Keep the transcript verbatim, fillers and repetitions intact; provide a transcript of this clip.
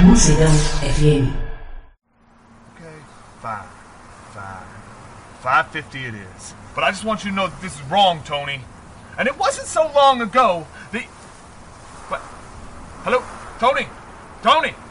Macedão F M. Okay, fine, fine. five fifty it is. But I just want you to know that this is wrong, Tony. And it wasn't so long ago that... What? Hello? Tony? Tony?